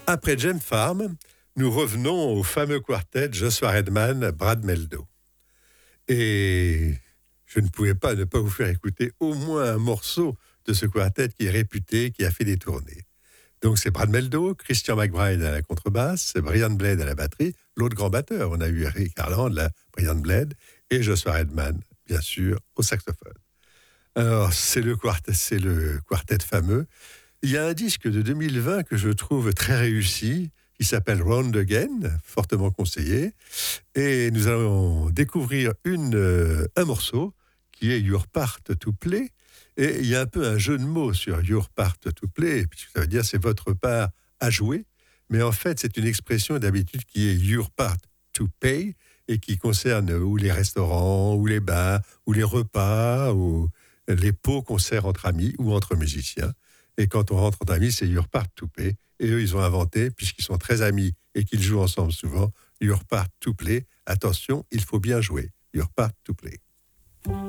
Après Gem Farm, nous revenons au fameux quartet Joshua Redman, Brad Meldo. Et je ne pouvais pas ne pas vous faire écouter au moins un morceau de ce quartet qui est réputé, qui a fait des tournées. Donc c'est Brad Meldo, Christian McBride à la contrebasse, Brian Blade à la batterie, l'autre grand batteur, on a eu Eric Harland, là, Brian Blade, et Joshua Redman, bien sûr, au saxophone. Alors c'est le quartet fameux. Il y a un disque de 2020 que je trouve très réussi, qui s'appelle Round Again, fortement conseillé, et nous allons découvrir un morceau qui est Your Part to Play. Et il y a un peu un jeu de mots sur Your Part to Play, puisque ça veut dire c'est votre part à jouer. Mais en fait, c'est une expression d'habitude qui est Your Part to Pay et qui concerne ou les restaurants, ou les bars, ou les repas, ou les pots qu'on sert entre amis ou entre musiciens. Et quand on rentre entre amis, c'est Your Part to Pay. Et eux, ils ont inventé, puisqu'ils sont très amis et qu'ils jouent ensemble souvent, Your Part to Play. Attention, il faut bien jouer. Your Part to Play.